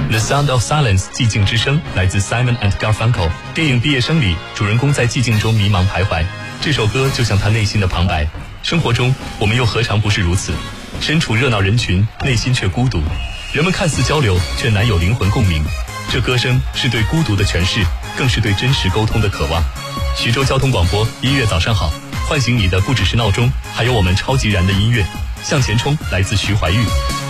The Sound of Silence 寂静之声来自 Simon and Garfunkel。电影《毕业生》里，主人公在寂静中迷茫徘徊，这首歌就像他内心的旁白。生活中，我们又何尝不是如此？身处热闹人群，内心却孤独。人们看似交流，却难有灵魂共鸣。这歌声是对孤独的诠释，更是对真实沟通的渴望。徐州交通广播，音乐早上好，唤醒你的不只是闹钟，还有我们超级燃的音乐。向前冲，来自徐怀钰。